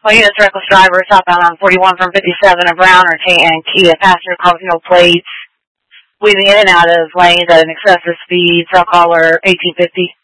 Well, U.S. reckless driver southbound on 41 from 57, a brown or tan Kia passenger car with no plates, weaving in and out of lanes at an excessive speed, cell caller 1850.